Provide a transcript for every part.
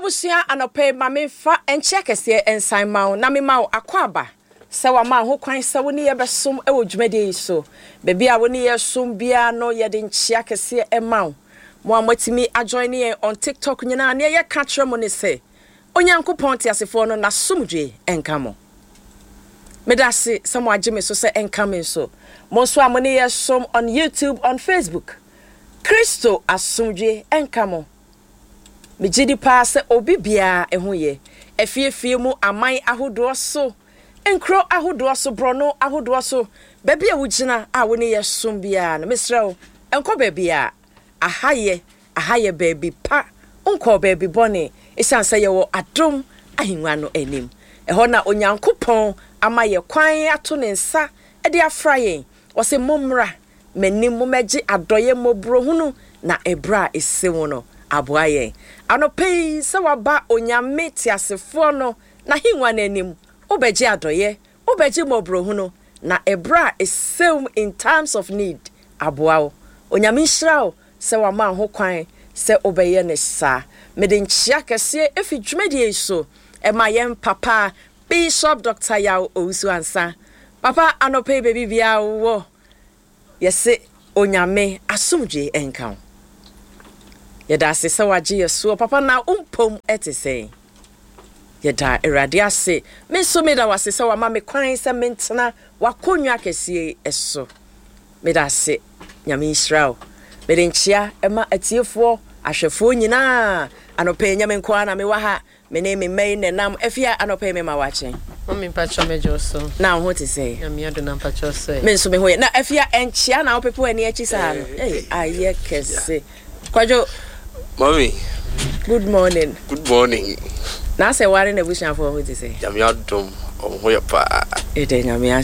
Abusia anope mame fa enche kese ensan mawo na me mawo akwaba se wa ma ho kwan se woni ye besom e wo dwumade so bebi a woni ye som bia no ye de nchia kese e mawo mo amatimi ajoin ye on TikTok nyina na ye ka kire mo ne se onyankopon ti asefo no na somdwe enka mo medase se mo agime so se enka me so mo so amone ye som on YouTube on Facebook Kristo asomdwe enka mo Mijidi pa se obi bia eho ye efiefie mu aman ahodo so enkro ahodo so brono ahodo so bebi a wugina a woni ye som bia na mesrew enko bebia ahaye bebi pa unko bebi bone esanse ye wo adom ahinwa no anim eho na onyankopon amaye kwan ato ne nsa e de afrayen wo se momra manim mo meji adoye mobro hunu na ebra esewo no aboaye anope se waba onyame tiasefo no na hinwa nanim obeji adoye obeji mobro hunu na ebra esem in times of need aboao onyame nhyirawo se wama ho kwan se obeye ne sa mede nchia kese efi dwumadi so emayen papa Bishop Dr. Yaw Owusu Ansa papa anope baby bia wo yese onyame asomdwe enka Yeda se se waje yeso papa na umpom etese Yeda erade ase me so me da wase se wa ma me kwan se mentena wakonwa kese eso me da se nyame Israel me de nchia ema atiefo ahwefo nyina anope nyame nkwa na me wa ha me ne me mai ne nam afia anope me ma wache Mami pacho mejo so na ho te se nyame ado na pacho so me so me ho na afia enchia na opepo ani achi sa no aye kese kwajo Mommy. Good morning. Good morning. Na se ware na bushan for what to say. Nyame adom ho pa. Ede nyame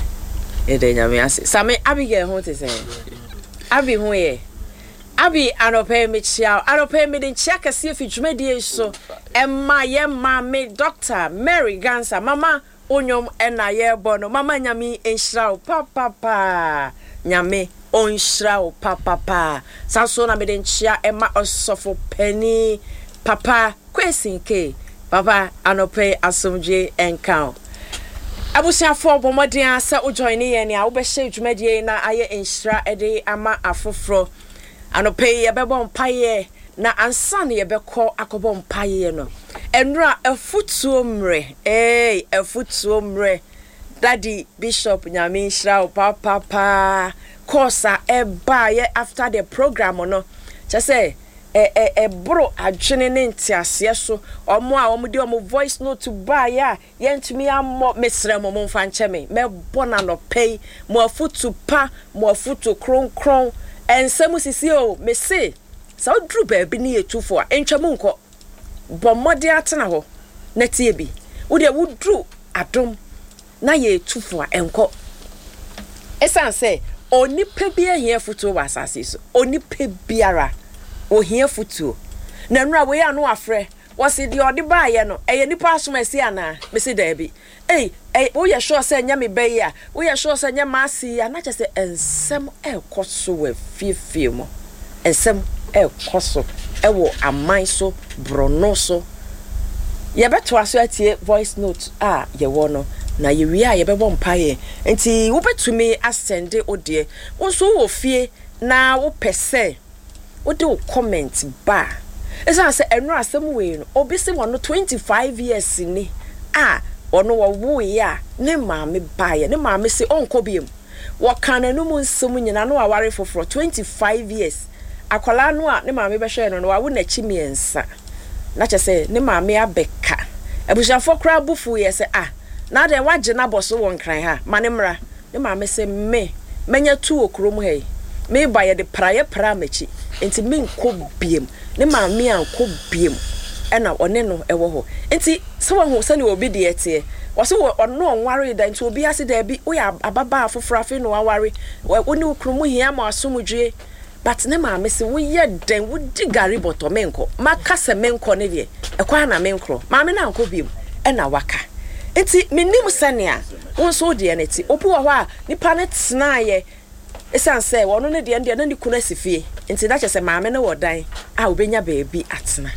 ase. Same Abigail ho to say. Abi ho ye. Abi anope me chia. Anope me den chia kase fi dwumadi so. Emma ye ma me Dr. Mary Gansa. Mama onyom ena ye bono. Mama nyame enhyira papa. Nyame onhyira papa. Sanso na me den chia ema osofo pani papa kwesinke papa anope asomdwe enka abusiafo bomodin asa o join ye ne a wo be hye dwumadi na aye enhyira ede ama afoforo anope ye bebo mpaye na ansa ne ye bekọ akobo mpaye no enura afutuo mre afutuo mre Daddy Bishop nyame nhyira papa Kosa eba ye after the program no say bro adwene ne ntiase so omo a omo de omo voice note to ba ya yentumi ammo mesre mo mfa nche me bona no pay mo afutu pa mo afutu kronkron ensem sisi o me se sa odru ba bi ne etufo a entwam nko bomode atena ho na tie bi wo de wudru adom na ye etufo a enko esanse onipa bia hia futuo wasase so onipa biara ohia futuo na nura we anu afre wose de ode baaye no eye nipa asomasi ana mesi da bi wo ye sure say nya me bayi a wo ye sure say nya maasi ya na chese ensem ekoso we fiefie mo ensem ekoso ewo aman so brono so ye beto aso atie voice note ye wo no na ye wi a ye bebo mpaye enti wo betumi asende ode wo so wo fie na wo pese wo de comment ba esa se enu asem we no obi se wono 25 years ni ono wo ya ne maame baye ne maame se onko biem wo kan anu mu nsem nyina no aware foforo 25 years akwala no a ne maame be hwe no wo na chi miensa na che se ne maame abeka abushafo kra bufu ye se na de waje na boso won kran ha manemra ne maame se menya tu okrom he me ba ye de praye pra machi enti me nko biem ne maame anko biem ena one no ewo ho enti se wo ho se ne obi de ete wo se wo ono onware da enti obi ase da bi wo ya ababa afoforo afi no aware wo ne okrom hia ma asomdwe but ne maame se wo ye den wo digari boto menko maka se menko ne de ekwa na menkro maame na anko biem ena waka enti minim sania wonso de eneti obu wo ho a nipa ne tena ye esanse wono ne de na ni kuna sifie enti na chese maame ne wodan a obenya baabi atena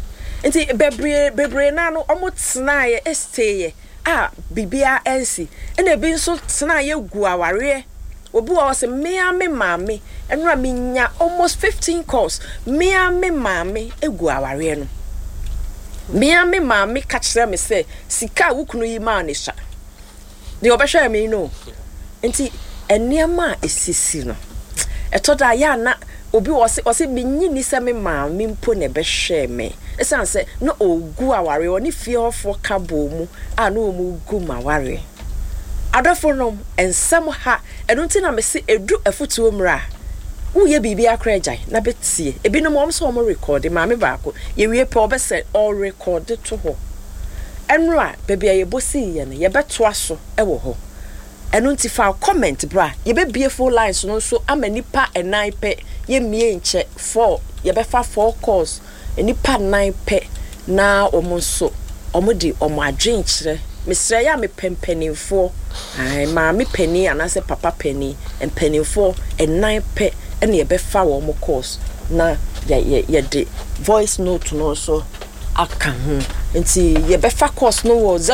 Enti bebre na no omo tena ye stay bibia ensi ena bi nso tena ye gu aware obi wa se me mame enra me nya almost 15 calls me mame egu aware no me mame ka kire me say sika wukunu yi ma ne sha de obehwe me no enti eniama esisi no etoda ya na obi wose binyi ni se me mame mpo ne behwe me esan se no ogu aware oni fie ofo kabo mu no mu gu maware adofo no ensam ha enunti na me se edu afutuo mra wo ye bibia akragyan na betie ebinom om so om record mame baako ye wie pe obese all record to ho enra bebia ye bosi ye ne ye beto aso ewo ho enunti fa comment bra ye be beautiful lines no so amanipa enan pe ye mie nche 4 ye be fa 4 calls enipa 9 pe na om so om di om adwen kire Mr. ya me pempenifo ai ma me penny anase papa penny and penifo and 9 pe ene ye be fa wo mo course na ye de voice note no so aka ho nti ye be fa course no wo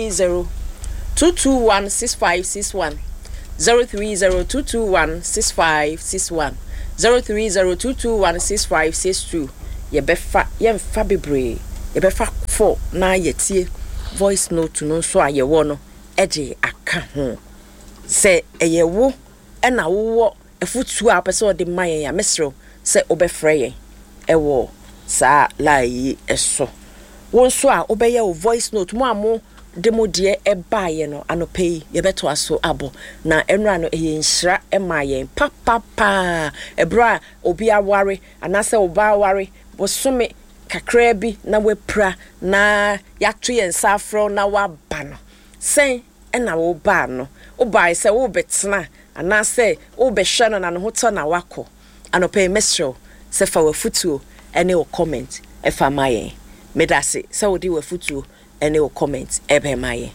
03022165661 03022165661 03022165662 ye be fa bebre ye be fa 4 na ye tie voice note no so ayewo no eje aka ho se eyewo na wo afutu a pese ode mayen ya mesro se obefre yen ewo sa lai eso won so a obeye wo voice note mo amo demo de eba ye no anope ye beto aso abo na enra no eye nhira emayen papa ebra obi aware anase oba aware bosome kakra bi na wepra na yatwe ensafro na waba no sen na wo ba no wo bai se wo betena ana se wo behwe no na no hoto na wako anope mesro se fa wafutuo ene wo comment e fa maye medase se wo di wafutuo ene wo comment e be maye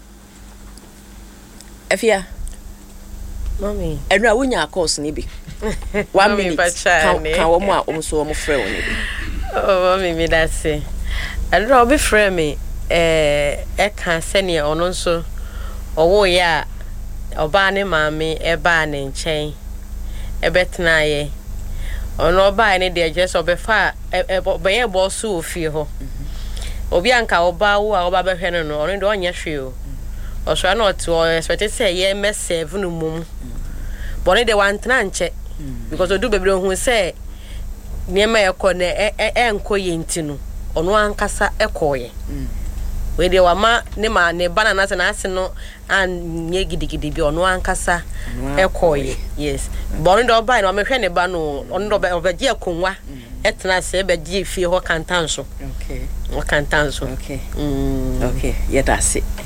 efia Mommy enra wonya course ni bi 1 minute kan wo mo a omso wo mo frɛ wo ni bi Oh, me that's it. I don't be frame me. Can send you on so. Oh, yeah. Obane mammy, a ban in chain. A bet nae. Or no buy any dear just or before by a boss who feel. Obianca or bow or Baba Hennon or in one yeshu. Or so not to expect to say, ye mess 7 moon. Bonnie the one tranche. Because I do baby who say. Niema ekone enkoye ntinu ono ankasa ekoye we de wama ne ma ne bana na se na ase no anye gidigidi bi ono ankasa ekoye yes boni do bai no mehwe ne ba no ono do obeje akonwa etena se beje fie ho kantanso okay o kantanso okay okay yeah that's it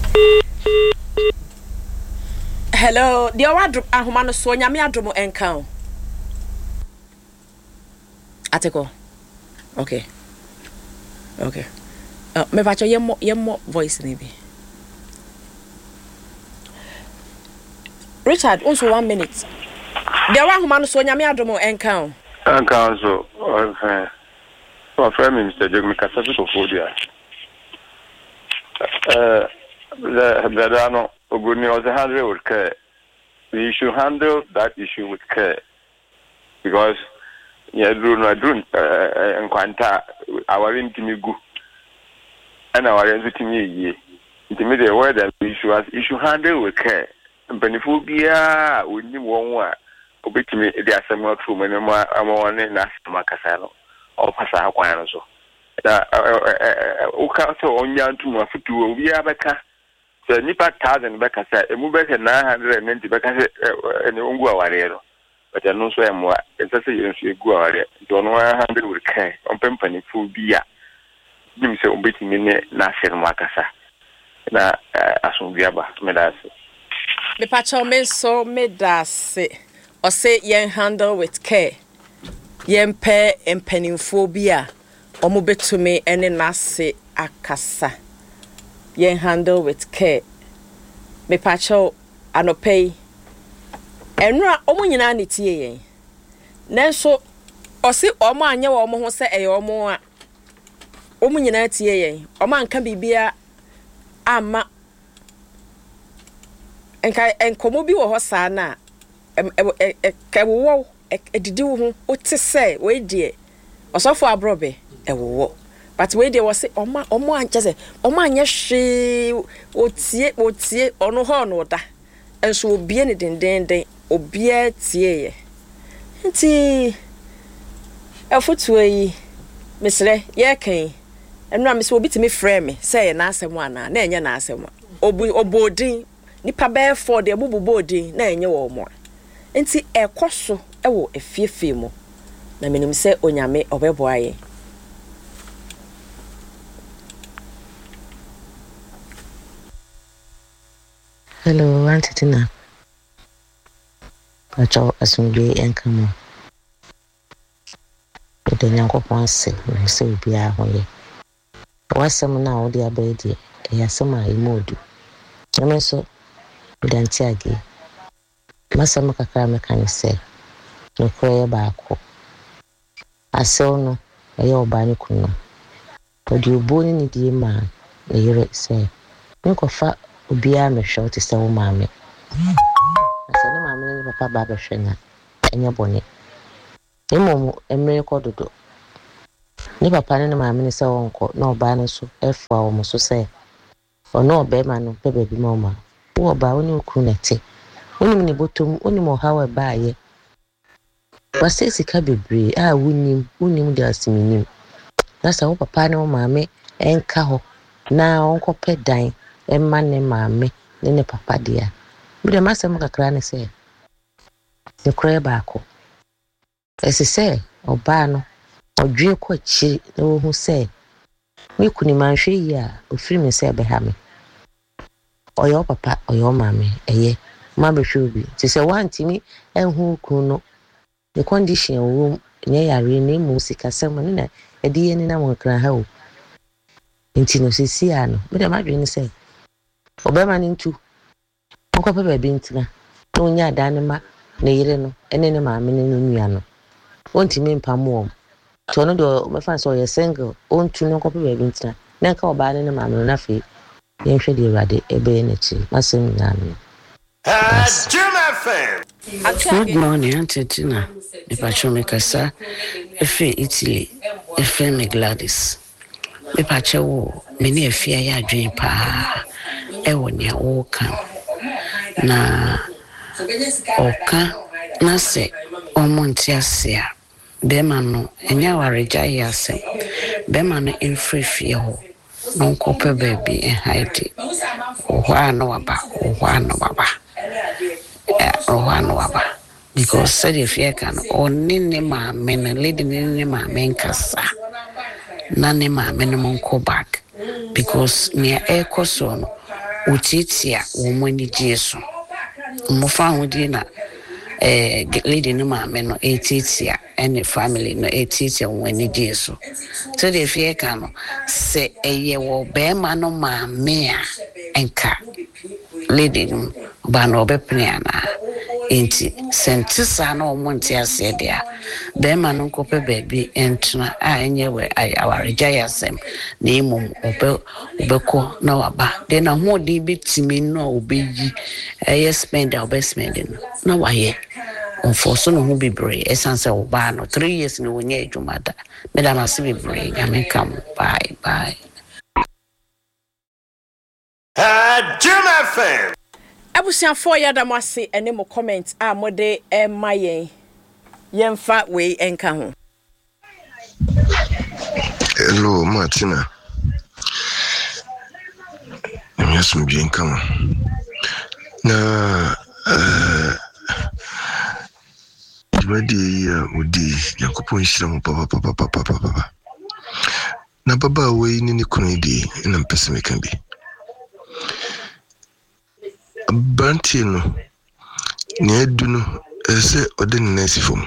hello the award ahoma no so nyame adomo enkan Ateko. Okay. Me bacho yemo voice ni bi. Richard, also 1 minute. There wa homa no so nyame adomo enkan. Enkan so, okay. So friend Mr. Jogmi Kasafi to Fodia. The Dano Oguni was handle with care. We should handle that issue with care. Because yeah, drone and quanta our intimigu and our entity intermediate word that issue handle with care. And Beniphobia would you want obey me the assembly from when I'm on in Nasamakasano or Passaquano. So on young to my foot to be a becker. The Nipa 1,000 Becca said, a move back at 990 Becca and Ungu Warrior. But I know so I'm what it's a say go out don't know 100 with care on Pempany full beer. Dim say beating in Nasir Makasa. Na Asungiaba, Medas. Me pacho men so medase or say yen handle with care. Yen pe and pennyphobia or move to me any nasi akasa. Yen handle with care. Me pacho anopay. Enra omo nyina ne tie yen nanso osi omo anye wo omo ho se eye omo a omu nyina tie yen oma nka bibia ama enkomo bi wo ho saa na ewo edidi wo ho otise we die osofo abrobe ewo but we dey was say omo anche say omo anya hwe otie ono ho no da enso obie ne dendenden obie tie ye nti afutu yi mesre ye kan enu am say obi timi frɛ me say na asɛm ana na enye na asɛm obodin nipa be for de bubobodin na enye wo mo nti ekoso ewo efiefe mo na menim say onyame obeboaye. Hello, Auntie Tina. Pacho asumbe enkamo. Ode nyankopon se, se obi a hoye. Wasem na odi abedi, yasema imodu. Nyemeso udanti age. Masama kakra mekani se. Nokore baako. Asew no eye obani kuno. Odi oboni ni die ma ne yire se. Nkofa obia me hwe te se wo maame asane maame ne papa ba hwe na enye bone emo emre kododo ni papa ne maame ne se wonko na oba ne so efua wo so se ono oba ma no pe bebi mama wo oba oni oku nete oni me botom oni mo hawe baaye wase sika bebre a wonim de asiminim na sa wo papa ne wo maame enka ho na onko pe dan emma ne maame ne papa dia me de masem kakra ne se ne kure baako ese se oba no odwe ko chi na wo hu se me kuni manhwe yi a ofiri me se be ha me oyo papa oyo maame eye ma be hwe obi ti se wantimi enhu kunu no the condition wo ne yare ne mu sika sem ne na edi ye ni na mo kra ha o nti no sisi ano me de madwe ne se obema ni ntu onko pe be ntina no nya dan ma ne yire no ene ne maame ne nua no onti me mpamo to no do me fan so ye single ontu no onko pe be ntina na nka oba ne maame no na fe ye hwe de urade ebe ne chi masem nyame Good morning, Auntie Tina. If I show me Casa, Efe Italy, Efe me Gladys. If I show many a fear ya dream pa, Ewonia Oka. Na Oka, Nase, Omontia Sea. Bemano, and Yawareja say, Bemano in free fear. Non copper baby and Haiti. Why no about, why no baba. Because said if you can or nini ma men and lady nini ma men kasa nani ma minimum go back because near echo son utitia woman jesu mufa wudina lady no ma men no etitia any family no etitia when jesu so if you can say a year wo be no ma mea enka lady no bano bepriana enti sentisa na omonti ase dia be ma no kope baby entuna a enye we awareja yasem na imum obeko na waba de na ho de betimi no obeyi spend no na waye onfoso no ho bibre esanse oba no 3 years no wonya adwumada me da na se bibre nyamekam bye Jim FM. Abusia for ya da mwase ene mo comment a mode mayen yemfa we enka ho. Hello Martina. Yes me bien kan. Na odi yakopon hira mo papa. Na baba we ni kunu di na mpese me kan bi. Banti no ne adunu ese ode ne nasi fom.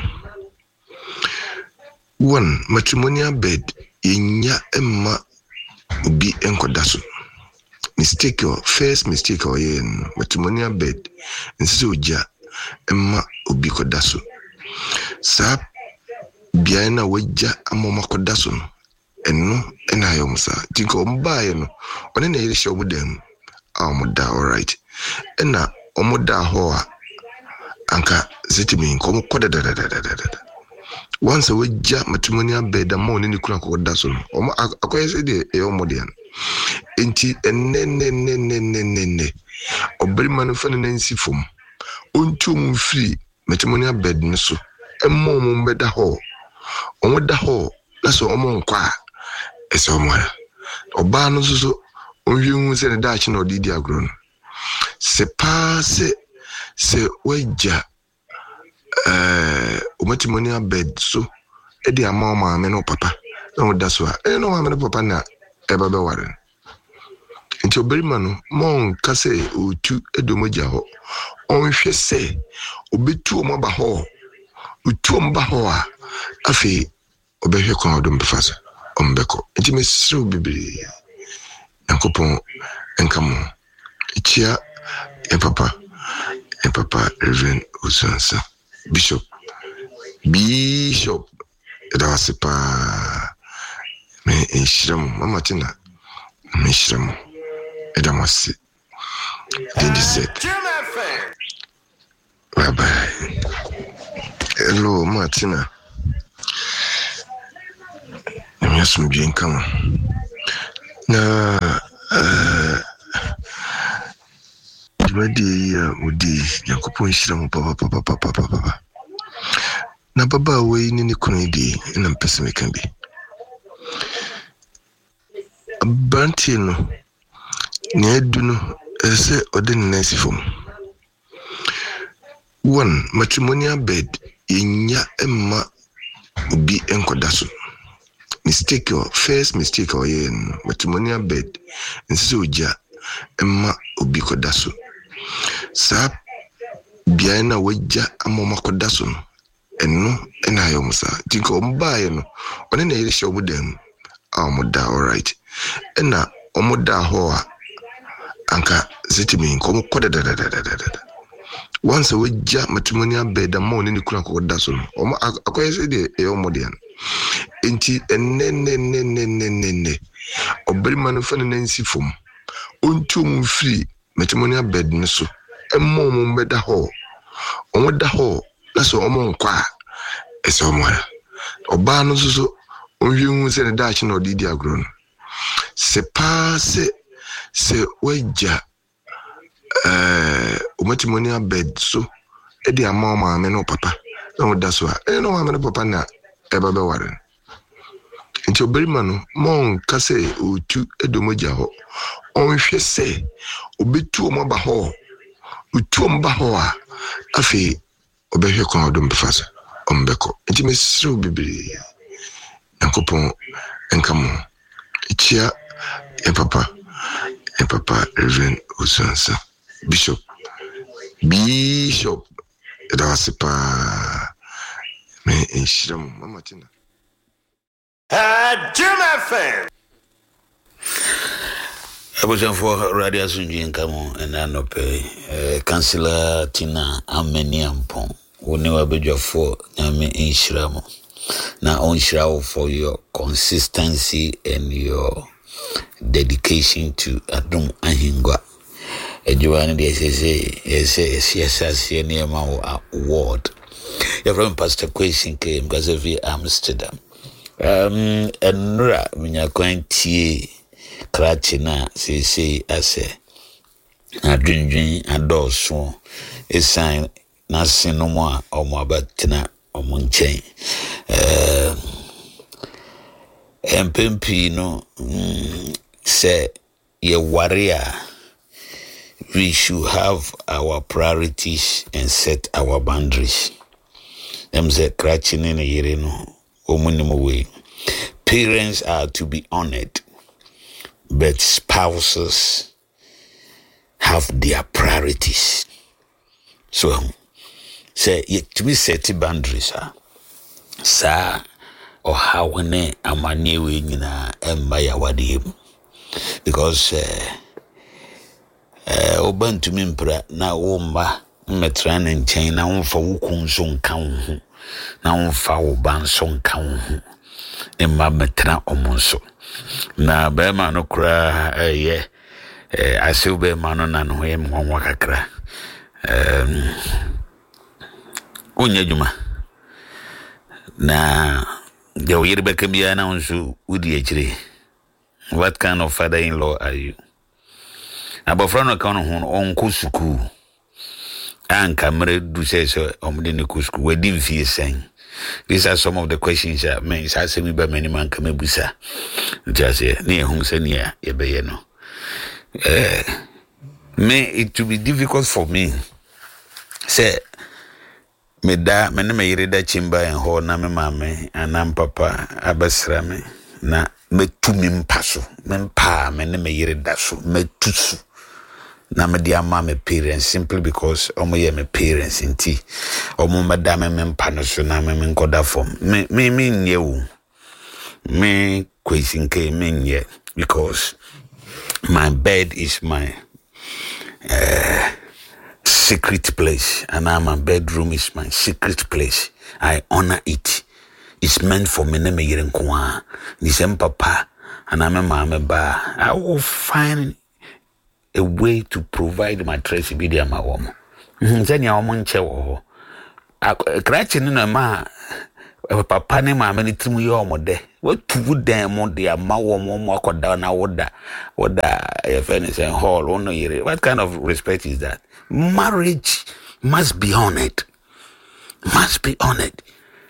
One matrimonial bed inya emma obi enkodaso. Mistake or first mistake or yen matrimonial bed nsi oja emma obi kodaso. Sa bia na wajja amoma kodaso no eno ena yo musa tinko mbaye no one na yele show dem amuda alright ena omuda ho a anka zitimi nko koda da once we ja matrimonial bed mo ni kura ko da so no akoye se de e omodian enti enne obere manu fa na nsi fom ontum free matrimonial bed no so emmo mo beda ho omoda ho na so omo nkwa eso mara oba no so onhwe se ne da chi na odidi agro no se passe se weja matrimonial bed so e di ama me no papa na oda so a no ma me no papa na e ba be ware nti obere manu mon kase otu edomoja ho onhwe se obetu omo ba ho otu omo ba ho a afi obehwe kon odom befaso ombeko nti mesro bibiri yankopon enkamo ichia en papa Reverend Usansa Bishop da wasipa me enshiramu mama tina me enshiramu edamasi Dindi said bye bye. Hello Martina, I'm just some drink come na ready udi yakopo nshiramu papa na baba we ni kunidi na mpesa mekambi Bantino Neduno ese odin nesi fom. One matrimonial bed inya emma ubi enkodaso. Mistake or first mistake or yen matrimonial bed nsoja emma ubi kodaso. Sa biana weja amoma kodaso no. Eno ena yomusa. Tinko mbaye no. One na yele show dem. Amuda alright. Ena omuda hoa anka zitimi nko koda da. Once we ja matrimonial bed mo ni kura ko da so o akoye se de e omodian enti enne obere manu fa na nsi fom ontum free matrimonial bed no so emmo mo beda ho o da ho na so omo nkwa ese omora oba no so onhwe se ne da chi na odidi agro no se passe se weja matrimonial bed so e di ama me no papa na oda so a no ma me no papa na e ba be ware nti obere manu mon kase otu edomoja ho onhwe se obetu omo ba ho otu omo ba ho a afi obehwe kon odom befaso ombeko nti mesru bibiri yankopon enkamo ichia en papa Reverend Usansa Bishop da wasipa me enshiramu mama tina Jim FM Abojan for radio sunji nkamo enanope Councillor Tina Ameniampon woni wabejo for na me enshiramu na onshirawo for your consistency and your dedication to Adum Ahingwa. Ejuani de say award. You're from Pastor Question came because of Amsterdam. Enra minya kwantie krachina say ase adwindwin adoso esan na sinomo a omo abatina omo nchen MPP no say ye warrior. We should have our priorities and set our boundaries. Them say cratching in a year no way. Parents are to be honored, but spouses have their priorities. So say to be set boundaries, sir. Or how when amani we na embaya wadim because obantu mimpra na womba metra na nchen na womfa wukun so nka wo na womfa wo ban so nka wo mma metra omonso na be ma no kura asew be ma no na no yem nwa kakra onya juma na de oyere be kambia na unsu udi echire. What kind of father-in-law are you? Abofra no kan ho on kusuku an kamere du say so omde ne kusuku wedi mfie sen. These are some of the questions that me say me ba many man kamebusa. Just say ne ehun se ne ye be ye no. Me it to be difficult for me. Say me ne me yire da chimba en ho na me mama anam papa abasra me na me tu mi mpaso me mpa me ne me yire da so me tusu na me dia ma me parents simply because omo ye me parents nti omo mada me mpa no so na me nkoda form me nye wo me kwesinke me nye because my bed is my secret place and my bedroom is my secret place. I honor it. It's meant for me ne me yire nkoa ni sem papa and I'm a mama ba. I will find a way to provide my trace be there my woman. Then ya woman che wo. Krachi no ma papa ne mama ni timu yo mo de. What to dem mo de ma wo mo akoda na woda e fence and hall no yire. What kind of respect is that? Marriage must be honored. Must be honored.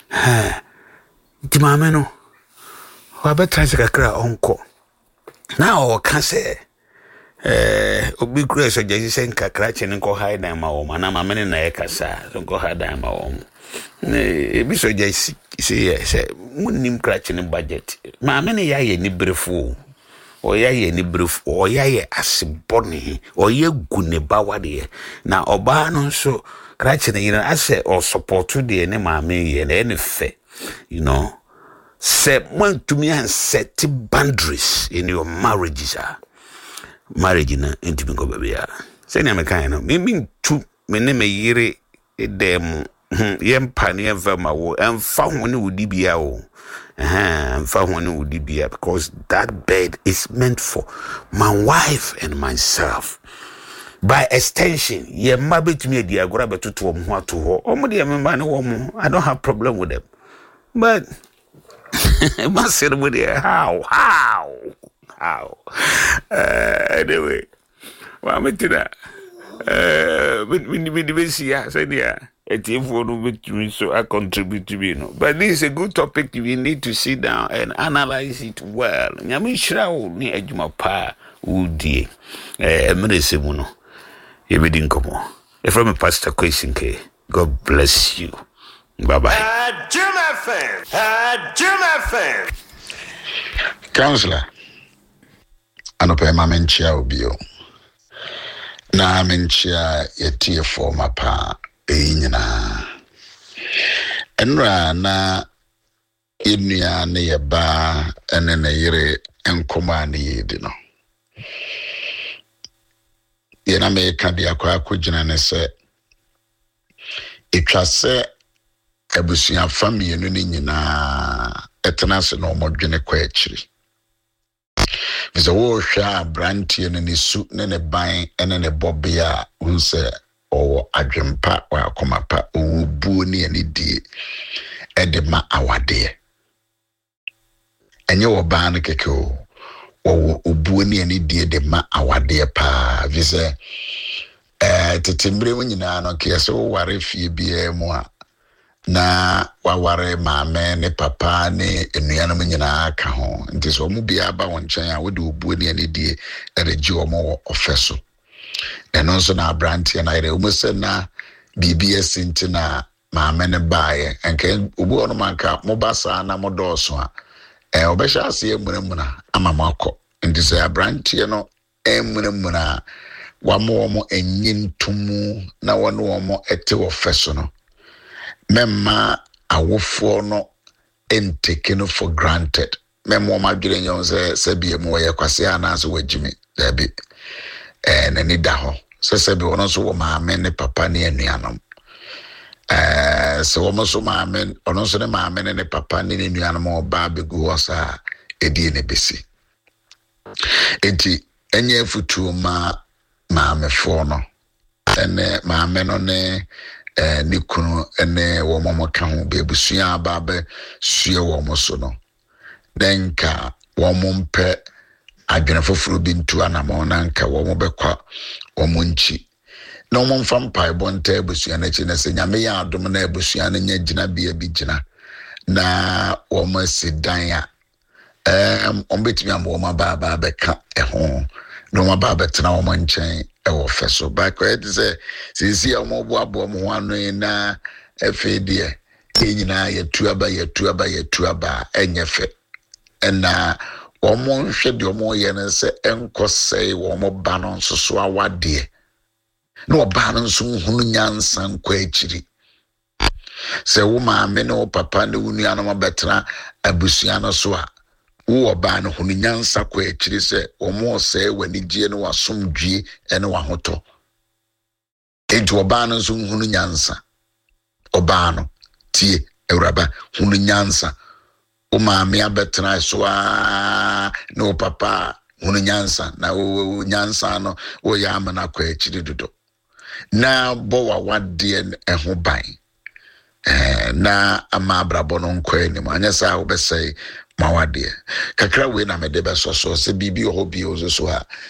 Timame no wa betra se kakra onko na o ka se obi kura so jeji se kakra che nko haida ma wo na mama ne na e kasa nko haida ma wo ne bi so jeji se munim kra che ne budget mama ne ya ye ni brefo o ya ye ni brefo o ya ye asiboni o ye gune bawade na oba no so kra che ne yira ase o support de ne mama ye ne fe. You know, set one to me and set boundaries in your marriages. Marriage na intimate go baby. Say na me kind of me to me ne me yire dem yem pan yem verma wo emfa hone wudi bia o emfa hone wudi bia because that bed is meant for my wife and myself. By extension, ye mabit me dia gora betutu om ho ato ho. Omo de memba ne wo mo. I don't have problem with them. But my ceremony, how? Anyway, well, I'm into that. So I contribute to you know. But this is a good topic. We need to sit down and analyze it well. Nyamishrao ni ejuma pa udi. Emeresemuno. Yebedin komo. From a pastor question ke. God bless you. Bye-bye. Jim FM. Counselor, anope mamenchia obio. Na menchia yetie forma pa nyina. Enra na inua ne yeba ene ne yire enkoma ne yedi no. Yena me ka dia kwa akogina ne se etwa se abusuan family no ni nyina etena se no modwene kwa akiri. Bizo wo hwa brantie no ne su ne ne ban ene ne bobia unse owo adwempa wa akomapa owo buo ne ani die edema awade enye wo ban no keke o obuo ne ani die de ma awade pa vise tetembre wo nyina no ke so ware fie bia mu a na waware maame ne papa ne enuanom nyina aka ho nti so mu bia ba won chen a wo de obuo ne ani die eregi omo ofeso eno so na brantie na ire umse na BBS ntina maame ne baaye enke obuo no manka mo basa na mo doso a obesha ase emunamuna ama mako nti se brantie no emunamuna wamo enyintumu na wono ete ofeso no memma awofo no taken for granted memmo madwire nyon se bie mu ye kwase anaso wagimi dabi nani da ho se bi wono so wo maame ne papa ne anuanom So almost maame ono so ne maame ne papa ne nuanom oba begu osa edi ne besi enti enye futu ma maame fo no ene maame no ne ne kunu ene wo momo ka ho bebusua ababe sue wo mo so no denka wo mo mpe adwene foforo bi ntu anamo nanka wo mo bekwa wo mo nchi no mo mfam pai bonta ebusua na chi na se nyame ya adom na ebusua na nya gina bia bi gina na wo mo sidan a ombetimi am wo ma baba beka eho no ma baba tena wo mo nchen ewo feso back where it say sisi am bo abo mo anu na efe de enyina yetuaba enyefe ena wo mo hwe de mo ye ne se enkosei wo mo ba no nsoso awade no ba no nso hunu nyansa nkwa akiri se wo maame ne wo papa ne wo nua no mabetena abusua no so a wo ba no hunu nyansa kwa akiri se wo mo se wani gie no wasomdwie ene wahoto enti wo ba no nso hunu nyansa oba no tie ewraba hunu nyansa o maame abetena so a no papa hunu nyansa na wo nyansa no wo ya amana kwa akiri dodo na bo wa wade eho ban na amabra bono nkwa ni anya sa wo besai mawade kakra we na mede beso so se bibi ho bi ozo so ha